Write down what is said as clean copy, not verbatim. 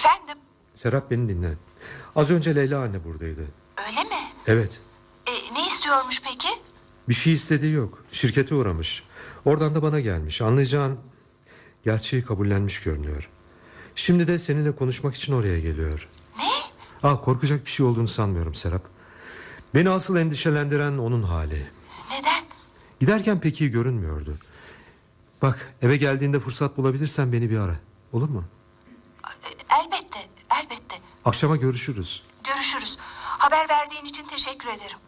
Efendim? Serap, beni dinle. Az önce Leyla anne buradaydı. Öyle mi? Evet. Ne istiyormuş peki? Bir şey istediği yok. Şirkete uğramış. Oradan da bana gelmiş. Anlayacağın, gerçeği kabullenmiş görünüyor. Şimdi de seninle konuşmak için oraya geliyor. Ne? Korkacak bir şey olduğunu sanmıyorum Serap. Beni asıl endişelendiren onun hali. Neden? Giderken pek iyi görünmüyordu. Bak, eve geldiğinde fırsat bulabilirsen beni bir ara. Olur mu? Elbette, elbette. Akşama görüşürüz. Görüşürüz. Haber verdiğin için teşekkür ederim.